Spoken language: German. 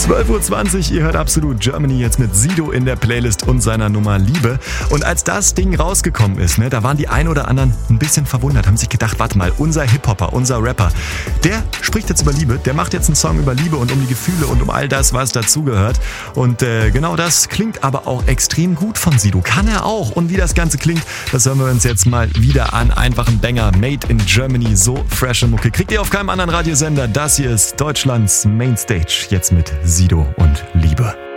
12.20 Uhr, ihr hört Absolut Germany jetzt mit Sido in der Playlist und seiner Nummer Liebe. Und als das Ding rausgekommen ist, da waren die ein oder anderen ein bisschen verwundert, haben sich gedacht, warte mal, unser Hip-Hopper, unser Rapper, der spricht jetzt über Liebe, der macht jetzt einen Song über Liebe und um die Gefühle und um all das, was dazugehört. Und genau das klingt aber auch extrem gut von Sido. Kann er auch. Und wie das Ganze klingt, das hören wir uns jetzt mal wieder an. Einfach ein Banger, Made in Germany, so frische Mucke. Kriegt ihr auf keinem anderen Radiosender. Das hier ist Deutschlands Mainstage, jetzt mit Sido und Liebe.